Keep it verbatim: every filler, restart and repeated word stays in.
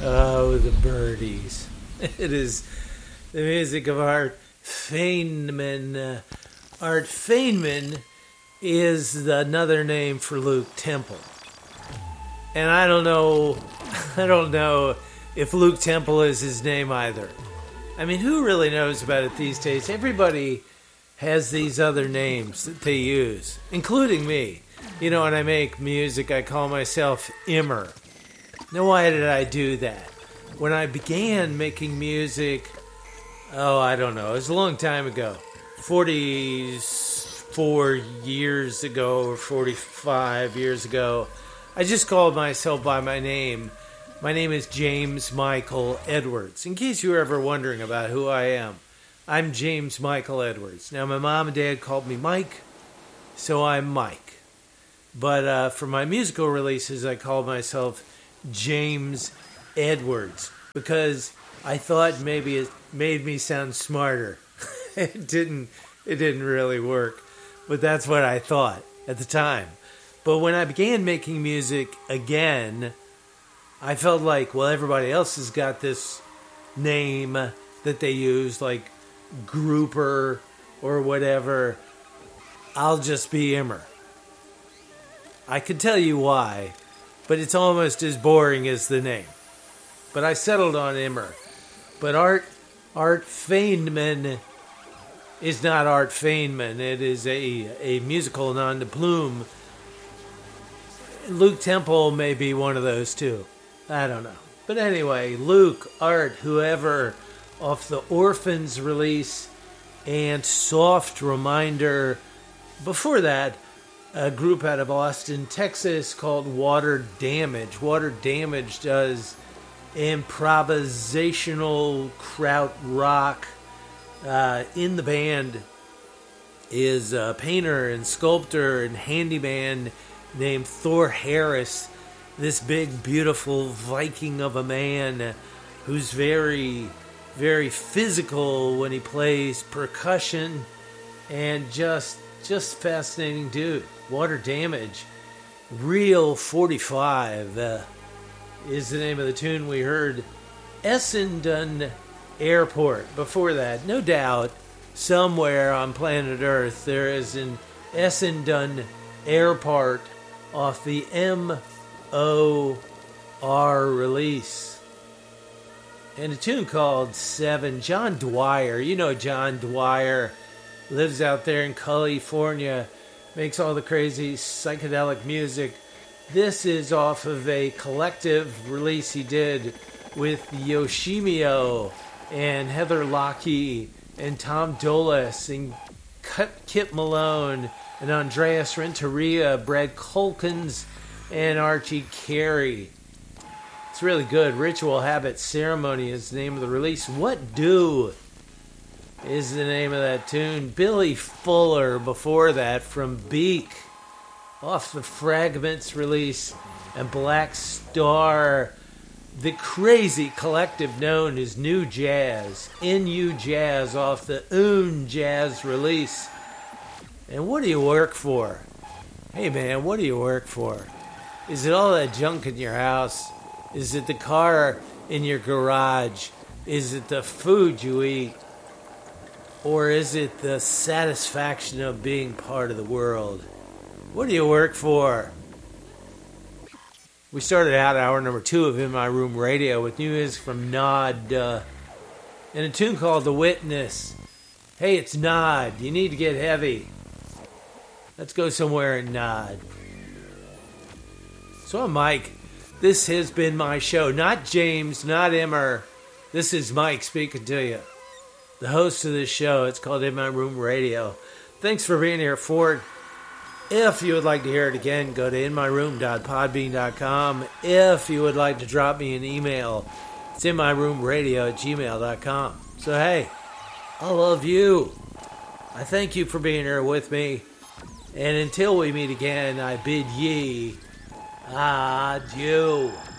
Oh, the birdies. It is the music of Art Feynman. Uh, Art Feynman is another name for Luke Temple. And I don't know, I don't know if Luke Temple is his name either. I mean, who really knows about it these days? Everybody has these other names that they use, including me. You know, when I make music, I call myself Immer. Now, why did I do that? When I began making music, oh, I don't know, it was a long time ago. forty-four years ago or forty-five years ago, I just called myself by my name. My name is James Michael Edwards. In case you were ever wondering about who I am, I'm James Michael Edwards. Now, my mom and dad called me Mike, so I'm Mike. But uh, for my musical releases, I called myself James Edwards because I thought maybe it made me sound smarter. It didn't. It didn't really work, but that's what I thought at the time. But when I began making music again, I felt like, well, everybody else has got this name that they use, like Grouper or whatever. I'll just be Immer. I could tell you why, but it's almost as boring as the name. But I settled on Immer. But Art Art Feynman is not Art Feynman. It is a, a musical nom de plume. Luke Temple may be one of those too. I don't know. But anyway, Luke, Art, whoever, off the Orphans release and Soft Reminder. Before that, a group out of Austin, Texas called Water Damage. Water Damage does improvisational kraut rock. Uh, in the band is a painter and sculptor and handyman named Thor Harris. This big, beautiful Viking of a man who's very, very physical when he plays percussion and just, just fascinating dude. Water Damage, Real forty-five uh, is the name of the tune we heard. Essendon Airport. Before that, no doubt, somewhere on planet Earth, there is an Essendon Airport off the M O R release. And a tune called Seven. John Dwyer, you know John Dwyer, lives out there in California, makes all the crazy psychedelic music. This is off of a collective release he did with Yoshimio and Heather Lockheed and Tom Dolis and Kit Malone and Andreas Renteria, Brad Culkins, and Archie Carey. It's really good. Ritual Habit Ceremony is the name of the release. What Do is the name of that tune. Billy Fuller before that from Beak off the Fragments release, and Black Star, the crazy collective known as New Jazz, N U Jazz off the Oon Jazz release. And what do you work for? Hey man, what do you work for? Is it all that junk in your house? Is it the car in your garage? Is it the food you eat? Or is it the satisfaction of being part of the world? What do you work for? We started out hour number two of In My Room Radio with new music from Nod uh, and a tune called The Witness. Hey, it's Nod. You need to get heavy. Let's go somewhere and nod. So I'm Mike. This has been my show. Not James, not Immer. This is Mike speaking to you. The host of this show. It's called In My Room Radio. Thanks for being here for it. If you would like to hear it again, go to in my room dot podbean dot com. If you would like to drop me an email, it's inmyroomradio at gmail dot com. So hey, I love you. I thank you for being here with me. And until we meet again, I bid ye adieu.